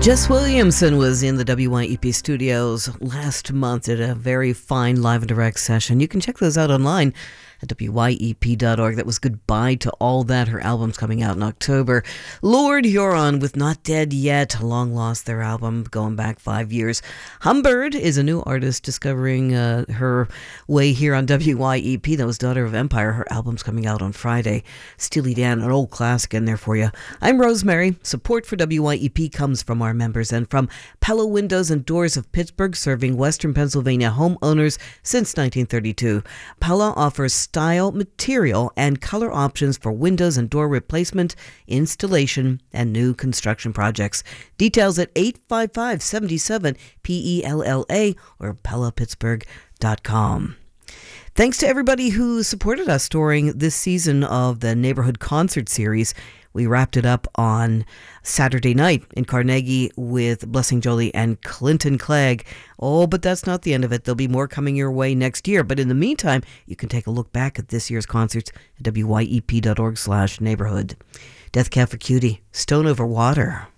Jess Williamson was in the WYEP studios last month at a very fine live and direct session. You can check those out online at wyep.org. That was Goodbye to All That. Her album's coming out in October. Lord Huron with Not Dead Yet. Long lost their album going back 5 years. Humbird is a new artist discovering her way here on WYEP. That was Daughter of Empire. Her album's coming out on Friday. Steely Dan, an old classic in there for you. I'm Rosemary. Support for WYEP comes from our members and from Pella Windows and Doors of Pittsburgh, serving Western Pennsylvania homeowners since 1932. Pella offers style, material, and color options for windows and door replacement, installation, and new construction projects. Details at 855-77-PELLA or PellaPittsburgh.com. Thanks to everybody who supported us during this season of the Neighborhood Concert Series. We wrapped it up on Saturday night in Carnegie with Blessing Jolie and Clinton Clegg. Oh, but that's not the end of it. There'll be more coming your way next year. But in the meantime, you can take a look back at this year's concerts at wyep.org/neighborhood. Death Cab for Cutie, Stone Over Water.